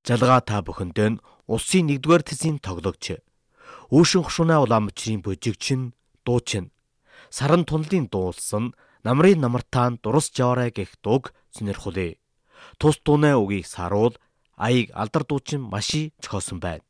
Жалгаа та бүхэндээ нь улсын 1-р тэсийн тоглогч, Үүшин хушуунаа Улаанбаатарын божигчин, дуучин, Саран тунлын дуулсан Намрын намартаан дурас жаваарай гэх дууг сонирхолъё. Тус дуунай үгийг саруул аяг алдар дуучин маши зохиосон байна.